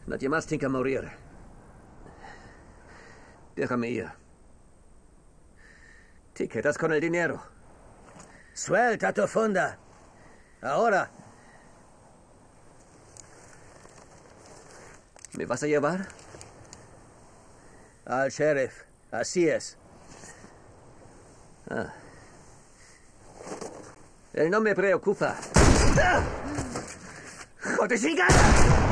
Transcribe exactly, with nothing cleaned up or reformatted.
Nadie más tiene que morir. Déjame ir. Te quedas con el dinero. Suelta tu funda. Ahora. ¿Me vas a llevar? Al sheriff. Así es. Ah. Él no me preocupa. ¡Joder, chingada!